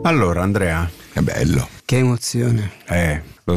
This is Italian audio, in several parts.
Allora, Andrea, È bello. Che emozione. lo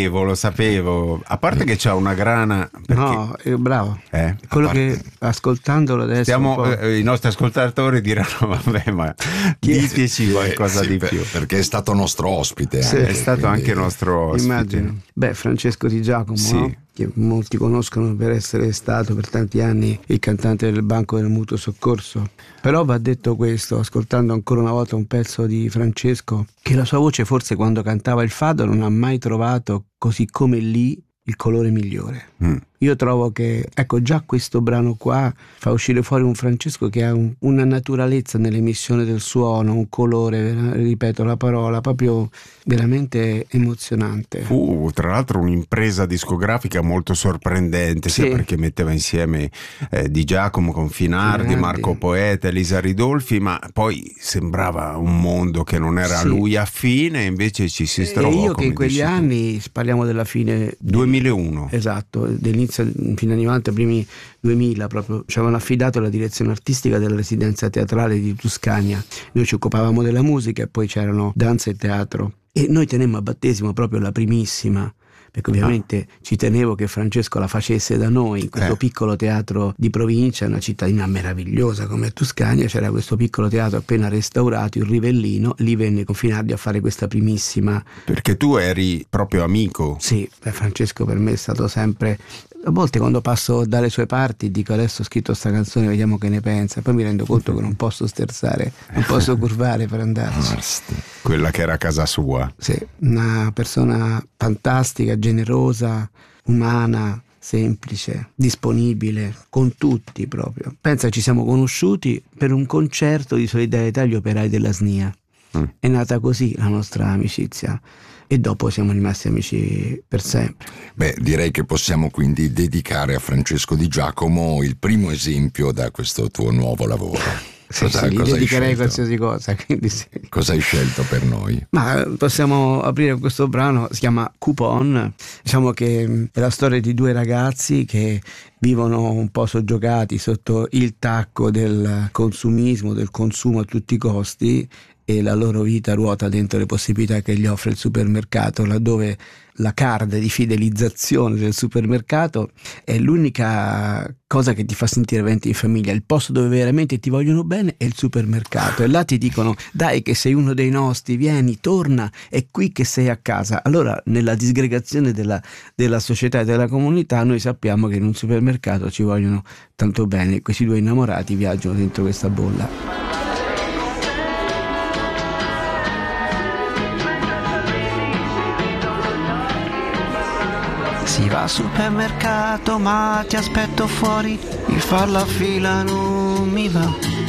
sapevo. A parte che c'ha una grana. Perché... No, bravo. Quello a parte- che ascoltandolo adesso. I nostri ascoltatori diranno: vabbè, ma diteci qualcosa Sì, di più. perché è stato nostro ospite. Sì. anche, È stato quindi- anche nostro ospite. Immagino. Beh, Francesco Di Giacomo, Sì. no? Che molti conoscono per essere stato per tanti anni il cantante del Banco del Mutuo Soccorso. Però va detto questo, ascoltando ancora una volta un pezzo di Francesco, che la sua voce forse quando cantava il fado non ha mai trovato, così come lì, il colore migliore. Io trovo che, ecco, già questo brano qua fa uscire fuori un Francesco che ha una naturalezza nell'emissione del suono, un colore, ripeto la parola, proprio veramente emozionante. Fu tra l'altro un'impresa discografica molto sorprendente, Sì. sia perché metteva insieme Di Giacomo con Finardi, Marco Poeta, Elisa Ridolfi, ma poi sembrava un mondo che non era a Sì. lui affine, invece ci si E trovò. io che come in quegli dici tu. anni, parliamo della fine 2001. esatto, dell'inizio fino anni 90, primi 2000 proprio, ci avevano affidato la direzione artistica della residenza teatrale di Tuscania. Noi ci occupavamo della musica e poi c'erano danza e teatro e noi tenemmo a battesimo proprio la primissima, perché ovviamente ci tenevo che Francesco la facesse da noi in questo piccolo teatro di provincia, una cittadina meravigliosa come Tuscania. C'era questo piccolo teatro appena restaurato, il Rivellino, lì venne con Finardi a fare questa primissima. Perché tu eri proprio amico. Sì, Francesco per me è stato sempre. A volte quando passo dalle sue parti dico: adesso ho scritto sta canzone, vediamo che ne pensa. Poi mi rendo conto che non posso sterzare, non posso curvare per andarci. Quella che era casa sua. Sì, una persona fantastica, generosa, umana, semplice, disponibile con tutti proprio. Pensa che ci siamo conosciuti per un concerto di solidarietà agli operai della SNIA. È nata così la nostra amicizia e dopo siamo rimasti amici per sempre. Beh, direi che possiamo quindi dedicare a Francesco Di Giacomo il primo esempio da questo tuo nuovo lavoro. Sì, gli hai dedicherei scelto? qualsiasi cosa, quindi sì. Cosa hai scelto per noi? Ma possiamo aprire questo brano, si chiama Coupon. Diciamo che è la storia di due ragazzi che vivono un po' soggiogati sotto il tacco del consumismo, del consumo a tutti i costi, e la loro vita ruota dentro le possibilità che gli offre il supermercato, laddove la card di fidelizzazione del supermercato è l'unica cosa che ti fa sentire veramente in famiglia. Il posto dove veramente ti vogliono bene è il supermercato, e là ti dicono: dai che sei uno dei nostri, vieni, torna, è qui che sei a casa. Allora, nella disgregazione della società e della comunità, noi sappiamo che in un supermercato ci vogliono tanto bene. Questi due innamorati viaggiano dentro questa bolla. Si va al supermercato ma ti aspetto fuori, il far la fila non mi va.